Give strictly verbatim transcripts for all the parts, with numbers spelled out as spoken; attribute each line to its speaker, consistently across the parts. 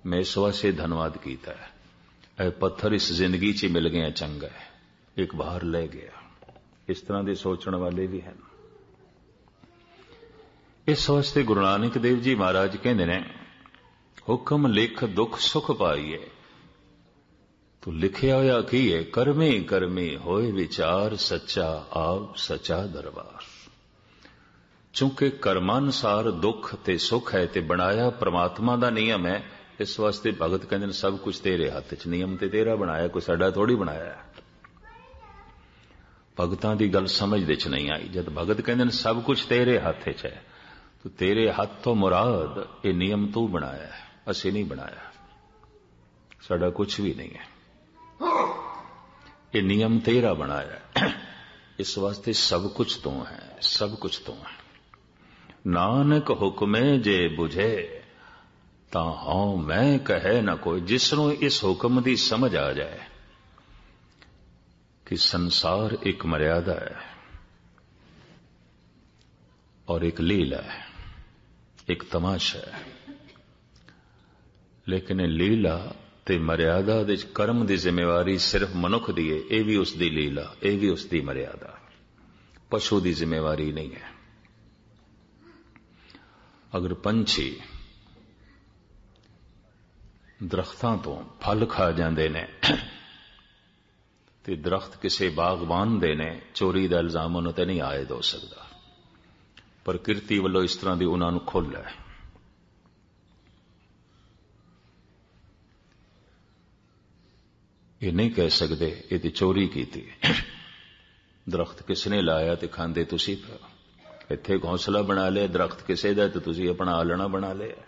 Speaker 1: मैं इस वास्ते धन्यवाद किया है। ए पत्थर इस जिंदगी च मिल गया चंगा है, एक बाहर ले गया। इस तरह के सोचने वाले भी हैं। इस वास्ते गुरु नानक देव जी महाराज कहते ने, हुक्म लिख दुख सुख पाइए। तो लिखिया होया की है, करमे करमे होए विचार सच्चा आप सच्चा दरबार। चूंकि कर्मानुसार दुख ते सुख है ते बनाया परमात्मा दा नियम है, इस वास्ते भगत कहते सब कुछ तेरे हाथ च, नियम ते तेरा बनाया, कोई साडा थोड़ी बनाया। भगतां दी गल समझ दे च नहीं आई। जब भगत कहते सब कुछ तेरे हाथ च है, तो तेरे हाथ तो मुराद ये नियम तू बनाया है, असी नहीं बनाया, साडा कुछ भी नहीं है, ये नियम तेरा बनाया है। इस वास्ते सब कुछ तू है, सब कुछ तू है। नानक हुक्मे जे बुझे ता हाँ मैं कहे ना कोई। जिसनों इस हुक्म की समझ आ जाए कि संसार एक मर्यादा है और एक लीला है, एक तमाशा है, लेकिन लीला ते मर्यादा दे कर्म की जिम्मेवारी सिर्फ मनुख दी है। यह भी उसकी लीला, यह भी उसकी मर्यादा, पशु की जिम्मेवारी नहीं है। अगर पंछी दरख्तां तो फल खा जाते ने ते दरख्त किसी बागबान दे ने, चोरी का इल्जाम उन्होंने नहीं आयद हो सकता। प्रकृति वालों इस तरह की उन्होंने खुल है। ये नहीं कह सकते ये तो चोरी की थी, दरख्त किसने लाया तो खांदे तुसी पे, इत्थे घोंसला बना लिया, दरख्त किसे दा तो तुसी अपना आलना बना लिया।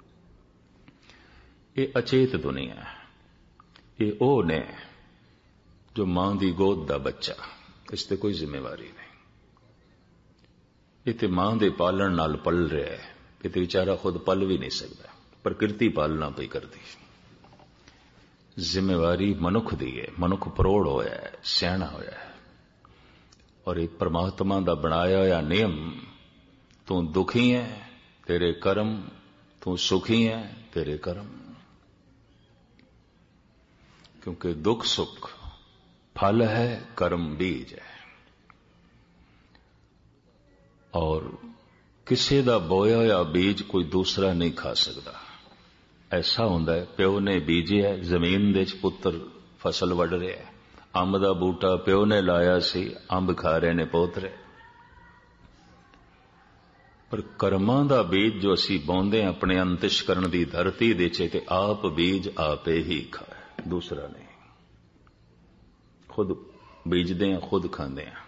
Speaker 1: ये अचेत दुनिया है। ये ओ ने जो मां दी गोद दा बच्चा, इस ते कोई जिम्मेवारी नहीं। ये ते मां दे पालन नाल पल रहा है, ये ते बेचारा खुद पल भी नहीं सकता, प्रकृति पालना पई करदी। जिम्मेवारी मनुख दी है, मनुख परोड़ होया है, सियाणा होया है। और एक परमात्मा दा बनाया होया नियम, तू दुखी है तेरे कर्म, तू सुखी है तेरे कर्म। क्योंकि दुख सुख फल है, कर्म बीज है। और किसी दा बोया या बीज कोई दूसरा नहीं खा सकता। ऐसा होंदा है, प्यो ने बीजे है जमीन दे च, पुत्र फसल वड़ रहा है। अंब दा बूटा प्यो ने लाया सी, अंब खा रहे ने पोतरे। पर कर्मां दा बीज जो असी बोंदे अपने अंतश्करण दी धरती दे च, ते आप बीज आपे ही खाए, दूसरा नहीं। खुद बीजते हैं, खुद खाते हैं।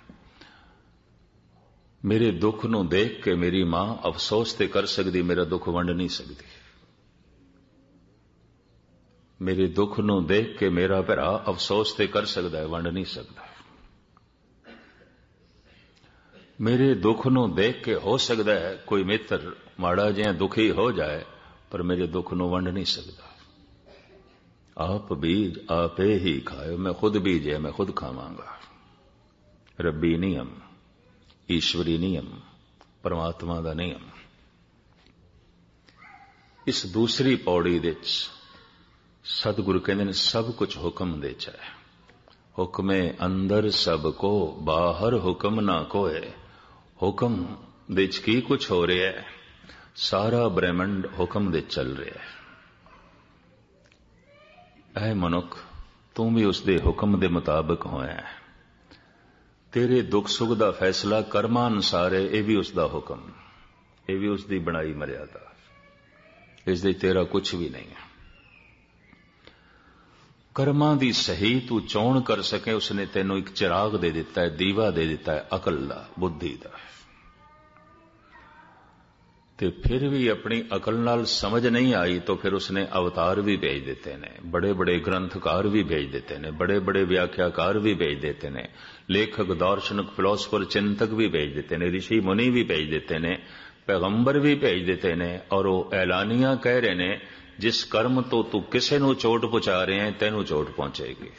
Speaker 1: मेरे दुख नूं देख के मेरी मां अफसोस ते कर सकती, मेरा दुख वंड नहीं सकती। मेरे दुख नूं देख के मेरा भरा अफसोस ते कर सकता है, वंड नहीं सकता। मेरे दुख नूं देख के हो सकता है कोई मित्र माड़ा जिहा दुखी हो जाए, पर मेरे दुख नूं वंड नहीं सकता। आप बीज आपे ही खाए, मैं खुद बीज है, मैं खुद खावांगा। रब्बी नियम, ईश्वरी नियम, परमात्मा दा नियम। इस दूसरी पौड़ी विच सतगुरु कहते हैं सब कुछ हुक्म दे च है। हुक्मे अंदर सब को, बाहर हुक्म ना कोए। हुक्म दे च की कुछ हो रहा है, सारा ब्रह्मंड हुक्म दे चल रहा है। ऐ मनुख, तू भी उसके हुक्म के मुताबिक होया है। तेरे दुख सुख का फैसला कर्मानुसार है, यह भी उसका हुक्म, यह भी उसकी बनाई मर्यादा, इसलिए तेरा कुछ भी नहीं है। कर्मां दी सही तू चोण कर सके, उसने तेनों एक चिराग दे दिता है, दीवा दे दिता है, अकल दा, बुद्धि दा। ते फिर भी अपनी अकल नाल समझ नहीं आई, तो फिर उसने अवतार भी भेज देते ने, बड़े बड़े ग्रंथकार भी भेज देते ने, बड़े बड़े व्याख्याकार भी भेज देते ने, लेखक दार्शनिक फिलोसफर चिंतक भी भेज देते ने, ऋषि मुनि भी भेज देते ने, पैगंबर भी भेज देते ने। और वो ऐलानिया कह रहे ने, जिस कर्म तो तू किसे नू चोट पहुंचा रहे हैं, तेनू चोट पहुंचेगी।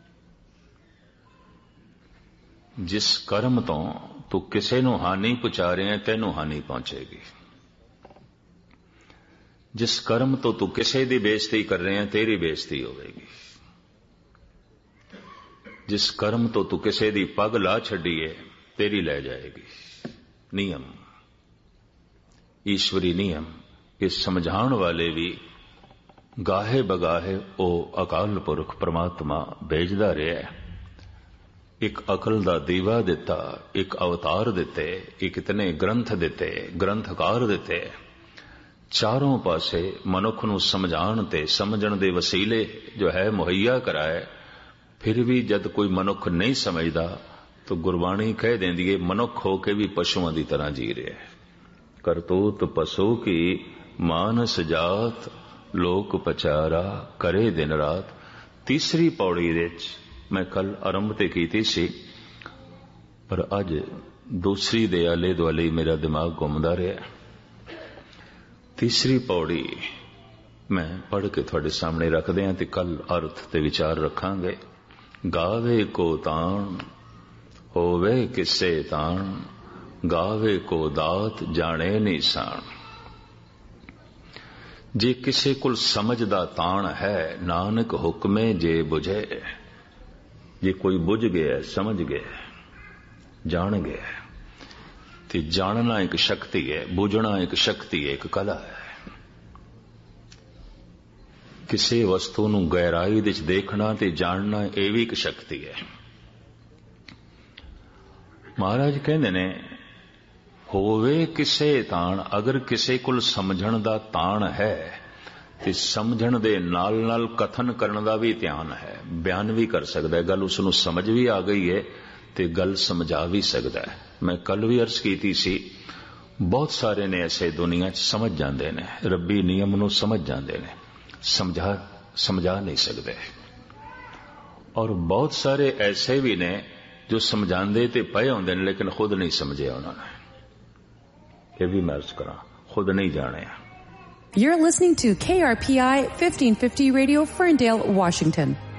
Speaker 1: जिस कर्म तो तू किसे नू हानि पहुंचा रहे हैं, तेनू हानि पहुंचेगी। जिस कर्म तो तू किसी की बेइज्जती कर रहे हैं तेरी बेइज्जती होगी। जिस कर्म तो तू किसी की पग ला छड़ी है तेरी ले जाएगी। नियम, ईश्वरी नियम कि समझाण वाले भी गाहे बगाहे ओ अकाल पुरख परमात्मा भेजदा रहा। एक अकल दा दीवा दिता, एक अवतार दिते, एक इतने ग्रंथ दिते, ग्रंथकार दिते, चारों पासे मनुख नूं समझाण ते समझण दे वसीले जो है मुहैया कराए। फिर भी जद कोई मनुख नहीं समझदा तो गुरबाणी कह देंदी है मनुख होके भी पशुओं की तरह जी रहा है। करतूत पशु की मानस जात, लोक पचारा करे दिन रात। तीसरी पौड़ी विच मैं कल आरंभ ते कीती सी, पर अज दूसरी दे आले दुआले मेरा दिमाग घूमदा रहा। तीसरी पौड़ी मैं पढ़ के थोड़े सामने रख दियां ते कल अर्थ ते विचार रखांगे। गावे को ताण होवे किसे ताण, गावे को दात जाने निशान। जे किसे कुल समझदा ताण है नानक हुक्मे जे बुझे। जे कोई बुझ गया, समझ गया, जान गया, तो जानना एक शक्ति है, बुझना एक शक्ति है, एक कला है। किसी वस्तु नूं गहराई विच देखना ते जानना यह भी एक शक्ति है। महाराज कहंदे ने होवे किसे ताण, अगर किसे कुल समझण दा ताण है ते समझण दे नाल नाल कथन करन दा भी ध्यान है। बयान भी कर सकदा है, गल उसनूं समझ भी आ गई है ते गल समझा भी सकदा है। मैं कल भी अर्ज कीती सी, बहुत सारे ने ऐसे दुनिया च समझ जांदे ने, रब्बी नियम नूं समझ जांदे ने, समझा समझा नहीं सकते। और बहुत सारे ऐसे भी ने जो समझाते ते पए होंदे ने लेकिन खुद नहीं समझे उन्होंने। ये भी मैं अर्ज करा, खुद नहीं जाने।
Speaker 2: You're listening to K R P I fifteen fifty Radio, Ferndale, Washington.